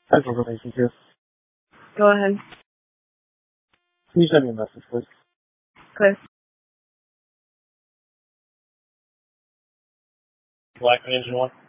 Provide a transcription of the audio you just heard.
Hi, information here. Go ahead. Can you send me a message, please? Cliff. Black Engine 1.